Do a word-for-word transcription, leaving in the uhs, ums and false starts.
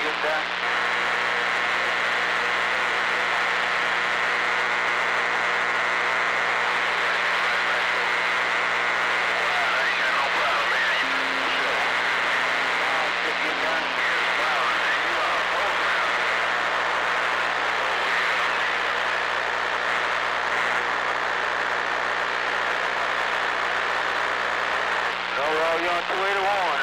getting done? No, roll, you're on two eighty-one.